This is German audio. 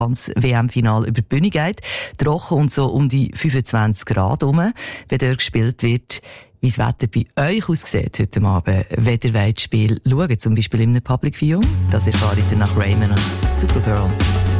das WM-Final über die Bühne geht. Trocken und so um die 25 Grad rum, wenn dort gespielt wird. Wie das Wetter bei euch aussieht heute Abend, wenn ihr das Spiel schaut, zum Beispiel in einem Public View, das erfahrt ihr nach Raymond und Supergirl.